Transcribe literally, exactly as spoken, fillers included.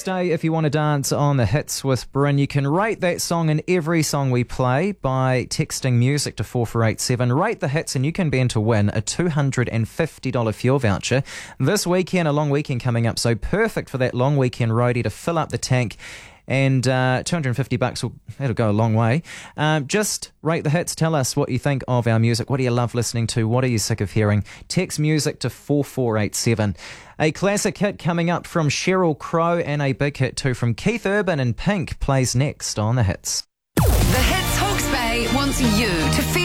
Thursday, if you want to dance on the hits with Bryn, you can rate that song in every song we play by texting music to four four eight seven. Rate the hits and you can be in to win a two hundred fifty dollars fuel voucher. This weekend, a long weekend coming up, so perfect for that long weekend roadie to fill up the tank. And uh, two hundred fifty bucks, will, that'll go a long way. Um, just rate the hits. Tell us what you think of our music. What do you love listening to? What are you sick of hearing? Text music to four four eight seven. A classic hit coming up from Sheryl Crow and a big hit too from Keith Urban and Pink plays next on The Hits. The Hits Hawke's Bay wants you to feel